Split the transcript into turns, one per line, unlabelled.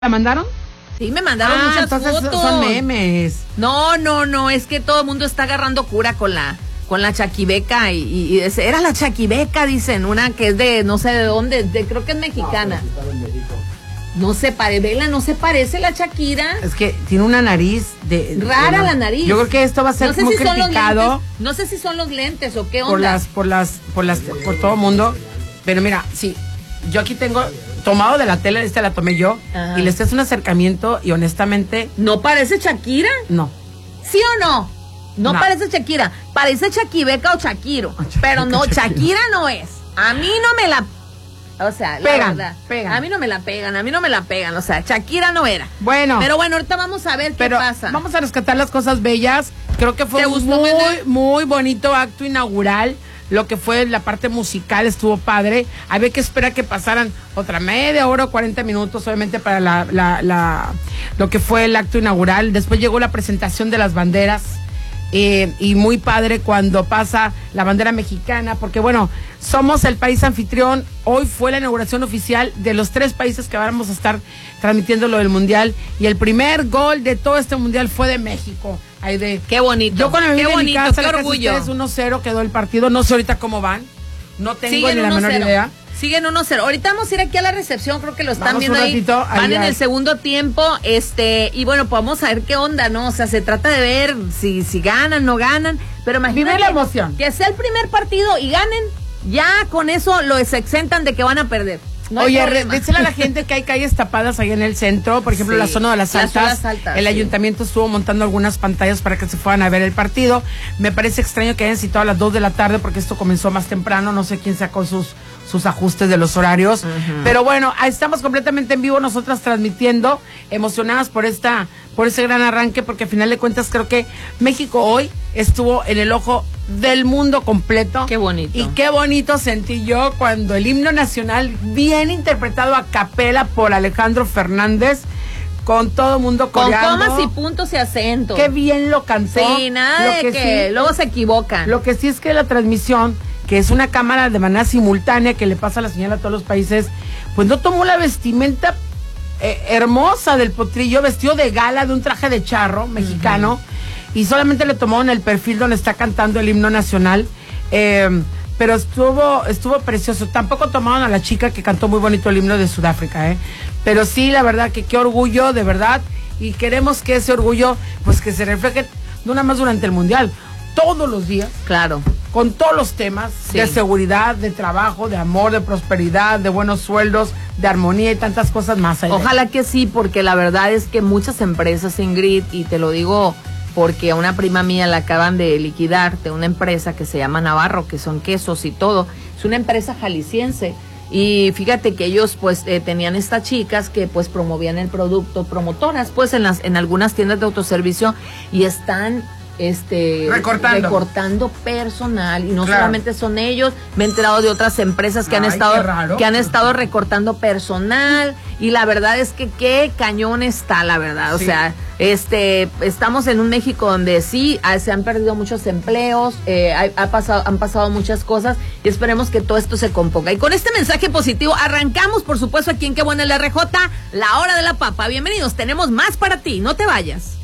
¿La mandaron?
Sí, me mandaron muchas
entonces
fotos.
Son memes.
No, es que todo el mundo está agarrando cura con la chaquibeca y era la chaquibeca, dicen, una que es de no sé de dónde, creo que es mexicana. No se parece, no se parece la Shakira.
Es que tiene una nariz
rara la nariz.
Yo creo que esto va a ser muy criticado.
No sé si son los lentes o qué onda.
Por todo el mundo. Pero mira, sí, yo aquí tengo tomado de la tele, esta la tomé yo. Ajá. Y le haces un acercamiento y honestamente.
¿No parece Shakira?
No.
¿Sí o no? No parece Shakira. Parece Chaquibeca o Shakiro. Pero no, Shakira no es. A mí no me la. O sea,
pegan.
A mí no me la pegan. O sea, Shakira no era.
Bueno.
Pero bueno, ahorita vamos a ver qué pasa.
Vamos a rescatar las cosas bellas. Creo que fue un muy bonito acto inaugural. Lo que fue la parte musical estuvo padre. Había que esperar que pasaran otra media hora o 40 minutos, obviamente, para lo que fue el acto inaugural. Después llegó la presentación de las banderas. Y muy padre cuando pasa la bandera mexicana, porque bueno, somos el país anfitrión. Hoy fue la inauguración oficial de los 3 países que vamos a estar transmitiendo lo del mundial, y el primer gol de todo este mundial fue de México.
Qué bonito.
Yo cuando me vine a mi casa,
qué orgullo.
1-0 quedó el partido, no sé ahorita cómo van, no tengo ni la menor idea.
Siguen 1-0. Ahorita vamos a ir aquí a la recepción, creo que lo están viendo ahí. Van en el segundo tiempo, y bueno, pues vamos a ver qué onda, ¿no? O sea, se trata de ver si ganan, no ganan, pero imagínate
la emoción.
Que sea el primer partido y ganen, ya con eso lo exentan de que van a perder. No.
Oye, dísele a la gente que hay calles tapadas ahí en el centro, por ejemplo, la zona de las Altas. El ayuntamiento estuvo montando algunas pantallas para que se fueran a ver el partido. Me parece extraño que hayan citado a las 2 de la tarde porque esto comenzó más temprano, no sé quién sacó sus ajustes de los horarios. Pero bueno, ahí estamos completamente en vivo, nosotras transmitiendo, emocionadas por ese gran arranque, porque al final de cuentas creo que México hoy estuvo en el ojo del mundo completo.
Qué bonito.
Y qué bonito sentí yo cuando el himno nacional, bien interpretado a capela por Alejandro Fernández, con todo el mundo coreando.
Con comas y puntos y acentos.
Qué bien lo cantó.
Sí, nada de que luego se equivocan.
Lo que sí es que la transmisión, que es una cámara de manera simultánea que le pasa la señal a todos los países, pues no tomó la vestimenta hermosa del potrillo, vestido de gala, de un traje de charro mexicano, y solamente le tomaron el perfil donde está cantando el himno nacional, pero estuvo precioso. Tampoco tomaron a la chica que cantó muy bonito el himno de Sudáfrica, pero sí, la verdad que qué orgullo, de verdad, y queremos que ese orgullo, pues que se refleje no nada más durante el mundial, todos los días.
Claro.
Con todos los temas de seguridad, de trabajo, de amor, de prosperidad, de buenos sueldos, de armonía y tantas cosas más.
Ojalá que sí, porque la verdad es que muchas empresas, Ingrid, y te lo digo porque a una prima mía la acaban de liquidar de una empresa que se llama Navarro, que son quesos y todo. Es una empresa jalisciense. Y fíjate que ellos pues tenían estas chicas que pues promovían el producto, promotoras pues en algunas tiendas de autoservicio, y están recortando personal, y no solamente son ellos, me he enterado de otras empresas que han estado recortando personal, y la verdad es que qué cañón está, la verdad, o sea, estamos en un México donde sí se han perdido muchos empleos, han pasado muchas cosas, y esperemos que todo esto se componga. Y con este mensaje positivo arrancamos, por supuesto, aquí en Qué Buena el RJ, la hora de la papa. Bienvenidos, tenemos más para ti, no te vayas.